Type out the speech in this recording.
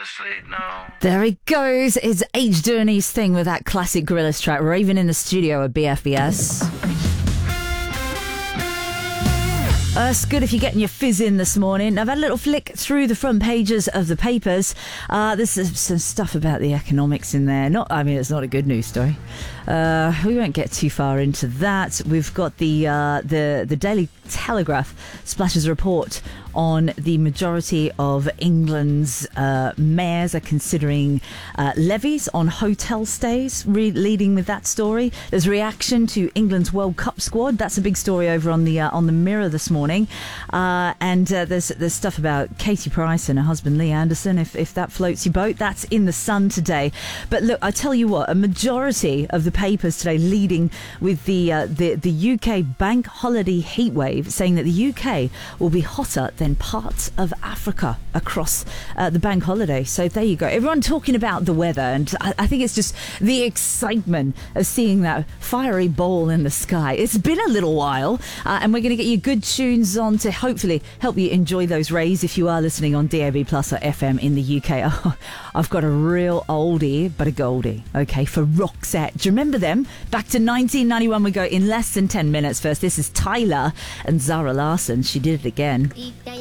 sleep now. There he goes. It's H doing his thing with that classic Gorillaz track. We're even in the studio at BFBS. It's good if you're getting your fizz in this morning. I've had a little flick through the front pages of the papers. There's some stuff about the economics in there. It's not a good news story. We won't get too far into that. We've got the Daily Telegraph splashes a report on the majority of England's mayors are considering levies on hotel stays, leading with that story. There's a reaction to England's World Cup squad. That's a big story over on the Mirror this morning. And there's stuff about Katie Price and her husband Lee Anderson. If that floats your boat, that's in the Sun today. But look, I tell you what, a majority of the papers today leading with the UK bank holiday heatwave, saying that the UK will be hotter than parts of Africa across the bank holiday. So there you go. Everyone talking about the weather, and I think it's just the excitement of seeing that fiery ball in the sky. It's been a little while, and we're going to get you good tunes on to hopefully help you enjoy those rays if you are listening on DAB Plus or FM in the UK. Oh, I've got a real oldie, but a goldie, okay, for Roxette. Do you remember them? Back to 1991 we go in less than 10 minutes. First, this is Tyler and Zara Larsson. She did it again.